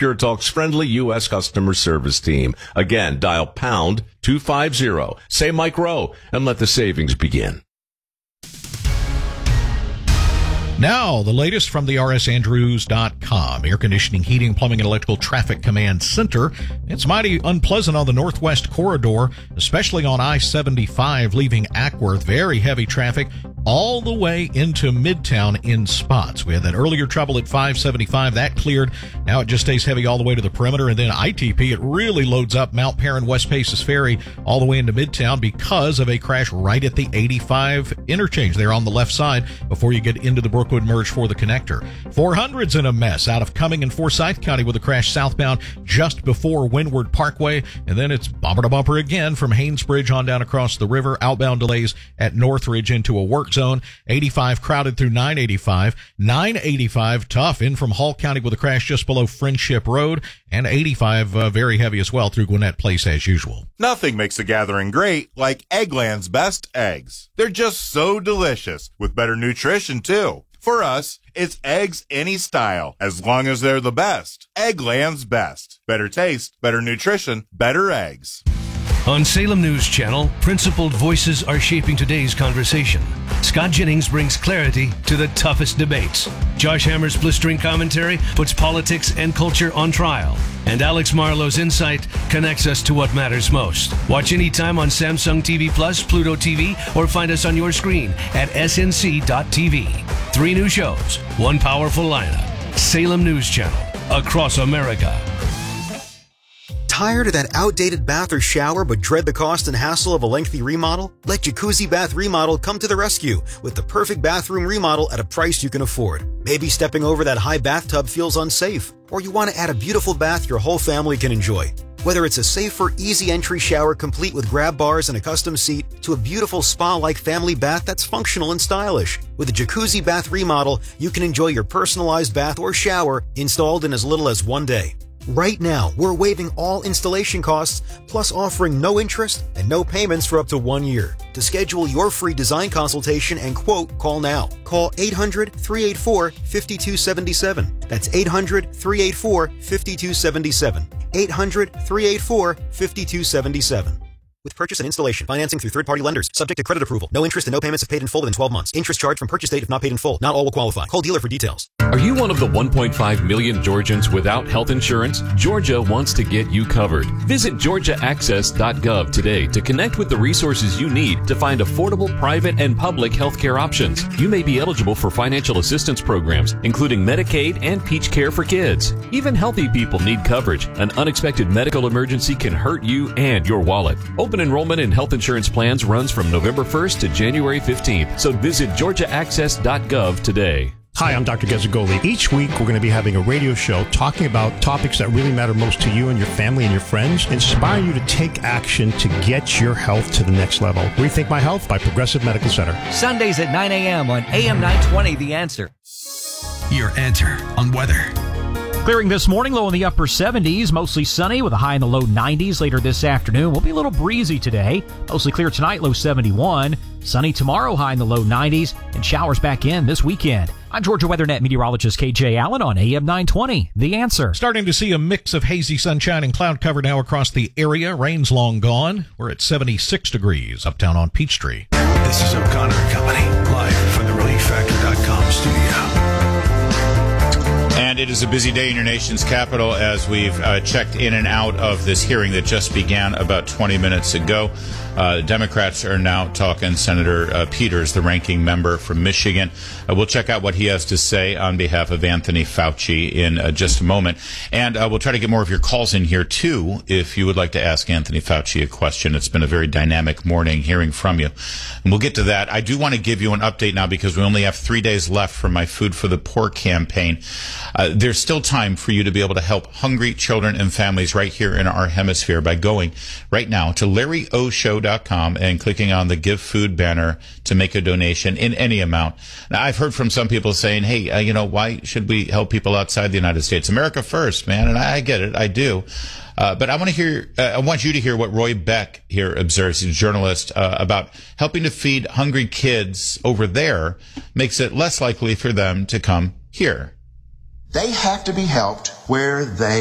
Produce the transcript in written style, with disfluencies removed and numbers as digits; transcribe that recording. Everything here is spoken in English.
Pure Talk's friendly U.S. customer service team. Again, dial pound 250. Say Mike Rowe and let the savings begin. Now, the latest from the rsandrews.com. Air conditioning, heating, plumbing, and electrical traffic command center. It's mighty unpleasant on the northwest corridor, especially on I-75 leaving Ackworth. Very heavy traffic all the way into Midtown in spots. We had that earlier trouble at 575. That cleared. Now it just stays heavy all the way to the perimeter. And then ITP, it really loads up Mount Perrin, West Paces Ferry all the way into Midtown because of a crash right at the 85 interchange there on the left side before you get into the Brookwood merge for the connector. 400's in a mess out of Cumming and Forsyth County with a crash southbound just before Windward Parkway. And then it's bumper to bumper again from Haynesbridge on down across the river. Outbound delays at Northridge into a work zone. 85 crowded through 985. 985 tough in from Hall County with a crash just below Friendship Road. And 85 very heavy as well through Gwinnett Place as usual. Nothing makes a gathering great like Eggland's best eggs. They're just so delicious with better nutrition too. For us, it's eggs any style, as long as they're the best. Eggland's best. Better taste, better nutrition, better eggs. On Salem News Channel, principled voices are shaping today's conversation. Scott Jennings brings clarity to the toughest debates. Josh Hammer's blistering commentary puts politics and culture on trial. And Alex Marlowe's insight connects us to what matters most. Watch anytime on Samsung TV Plus, Pluto TV, or find us on your screen at snc.tv. 3 new shows, 1 powerful lineup. Salem News Channel, across America. Tired of that outdated bath or shower but dread the cost and hassle of a lengthy remodel? Let Jacuzzi Bath Remodel come to the rescue with the perfect bathroom remodel at a price you can afford. Maybe stepping over that high bathtub feels unsafe, or you want to add a beautiful bath your whole family can enjoy. Whether it's a safer, easy entry shower complete with grab bars and a custom seat to a beautiful spa-like family bath that's functional and stylish. With a Jacuzzi Bath Remodel, you can enjoy your personalized bath or shower installed in as little as 1 day. Right now, we're waiving all installation costs, plus offering no interest and no payments for up to 1 year. To schedule your free design consultation and quote, call now. Call 800-384-5277. That's 800-384-5277. 800-384-5277. With purchase and installation, financing through third-party lenders, subject to credit approval. No interest and no payments if paid in full within 12 months. Interest charged from purchase date if not paid in full. Not all will qualify. Call dealer for details. Are you one of the 1.5 million Georgians without health insurance? Georgia wants to get you covered. Visit georgiaaccess.gov today to connect with the resources you need to find affordable private and public health care options. You may be eligible for financial assistance programs, including Medicaid and Peach Care for Kids. Even healthy people need coverage. An unexpected medical emergency can hurt you and your wallet. Open enrollment in health insurance plans runs from November 1st to January 15th, so visit georgiaaccess.gov today. Hi, I'm Dr. Gezagoli. Each week, we're going to be having a radio show talking about topics that really matter most to you and your family and your friends, inspire you to take action to get your health to the next level. Rethink My Health by Progressive Medical Center. Sundays at 9 a.m. on AM 920, The Answer. Your answer on weather. Clearing this morning, low in the upper 70s, mostly sunny with a high in the low 90s later this afternoon. Will be a little breezy today. Mostly clear tonight, low 71. Sunny tomorrow, high in the low 90s, and showers back in this weekend. I'm Georgia WeatherNet meteorologist KJ Allen on AM 920, The Answer. Starting to see a mix of hazy sunshine and cloud cover now across the area. Rain's long gone. We're at 76 degrees uptown on Peachtree. This is O'Connor and Company, live from the ReliefFactor.com studio. And it is a busy day in your nation's capital as we've checked in and out of this hearing that just began about 20 minutes ago. Democrats are now talking. Senator Peters, the ranking member from Michigan. We'll check out what he has to say on behalf of Anthony Fauci in just a moment. And we'll try to get more of your calls in here, too, if you would like to ask Anthony Fauci a question. It's been a very dynamic morning hearing from you. And we'll get to that. I do want to give you an update now because we only have 3 days left for my Food for the Poor campaign. There's still time for you to be able to help hungry children and families right here in our hemisphere by going right now to LarryOShow.com and clicking on the Give Food banner to make a donation in any amount. Now, I've heard from some people saying, hey, why should we help people outside the United States? America first, man. And I get it. I do. But I want you to hear what Roy Beck here observes. He's a journalist about helping to feed hungry kids over there makes it less likely for them to come here. They have to be helped where they